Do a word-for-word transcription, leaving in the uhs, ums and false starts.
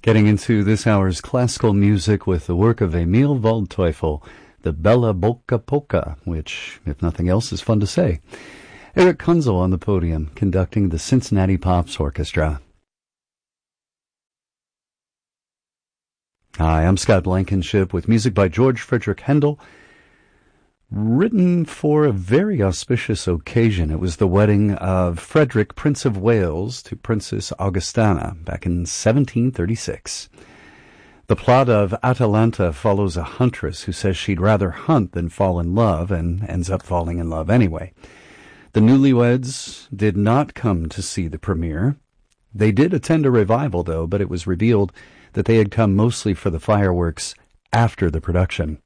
Getting into this hour's classical music with the work of Emil Waldteufel, the Bella Bocca Polka, which, if nothing else, is fun to say. Eric Kunzel on the podium, conducting the Cincinnati Pops Orchestra. Hi, I'm Scott Blankenship with music by George Frederick Handel, written for a very auspicious occasion. It was the wedding of Frederick, Prince of Wales, to Princess Augustana back in seventeen thirty-six. The plot of Atalanta follows a huntress who says she'd rather hunt than fall in love, and ends up falling in love anyway. The newlyweds did not come to see the premiere. They did attend a revival, though, but it was revealed that they had come mostly for the fireworks after the production.